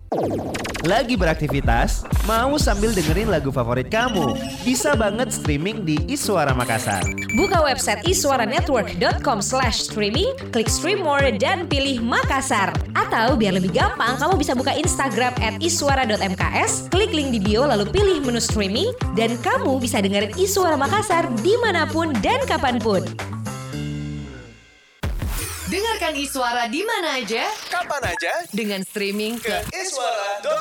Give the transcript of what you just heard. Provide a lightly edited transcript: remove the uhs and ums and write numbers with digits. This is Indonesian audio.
Lagi beraktivitas? Mau sambil dengerin lagu favorit kamu? Bisa banget streaming di Iswara Makassar. Buka website iswaranetwork.com/streaming, klik stream more dan pilih Makassar. Atau biar lebih gampang, kamu bisa buka Instagram @iswara.mks, klik link di bio lalu pilih menu streaming, dan kamu bisa dengerin Iswara Makassar dimanapun dan kapanpun. Dengarkan Iswara di mana aja, Kapan aja dengan streaming ke iswara.com.